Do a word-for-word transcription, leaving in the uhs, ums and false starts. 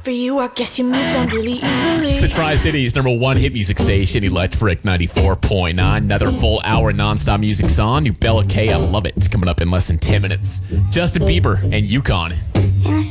For you, I guess you moved on really easily. It's the Tri-Cities number one hit music station, Electric ninety-four point nine. Another full hour nonstop music song. New Bella K, I love it. It's coming up in less than ten minutes. Justin Bieber and Yukon.